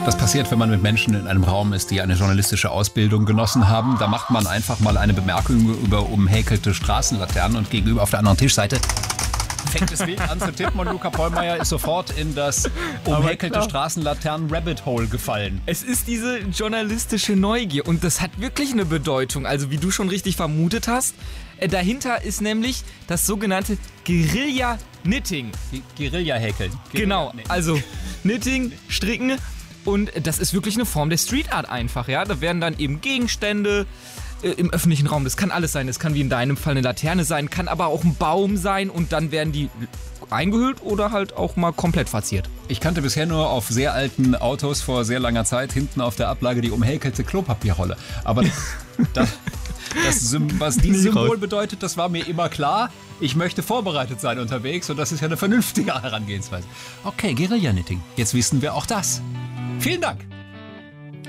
Das passiert, wenn man mit Menschen in einem Raum ist, die eine journalistische Ausbildung genossen haben. Da macht man einfach mal eine Bemerkung über umhäkelte Straßenlaternen und gegenüber auf der anderen Tischseite fängt es wild an zu tippen und Luca Pollmeyer ist sofort in das umhäkelte Straßenlaternen-Rabbit-Hole gefallen. Es ist diese journalistische Neugier und das hat wirklich eine Bedeutung. Also wie du schon richtig vermutet hast, dahinter ist nämlich das sogenannte Guerilla-Knitting. Guerilla-Häkeln. Genau, also Knitting, Stricken und das ist wirklich eine Form der Street Art einfach. Ja? Da werden dann eben Gegenstände im öffentlichen Raum, das kann alles sein, das kann wie in deinem Fall eine Laterne sein, kann aber auch ein Baum sein und dann werden die eingehüllt oder halt auch mal komplett verziert. Ich kannte bisher nur auf sehr alten Autos vor sehr langer Zeit hinten auf der Ablage die umhäkelte Klopapierrolle. Aber was dieses Symbol bedeutet, das war mir immer klar. Ich möchte vorbereitet sein unterwegs und das ist ja eine vernünftige Herangehensweise. Okay, Guerilla-Knitting. Jetzt wissen wir auch das. Vielen Dank.